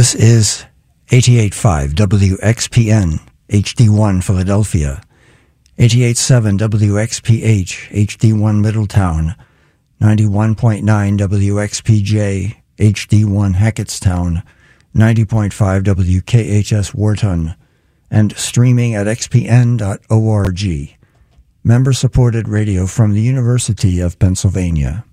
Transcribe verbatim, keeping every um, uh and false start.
This is eighty-eight point five W X P N, H D one Philadelphia, eighty-eight point seven W X P H, H D one Middletown, ninety-one point nine W X P J, H D one Hackettstown, ninety point five W K H S Wharton, and streaming at x p n dot org. Member-supported radio from the University of Pennsylvania.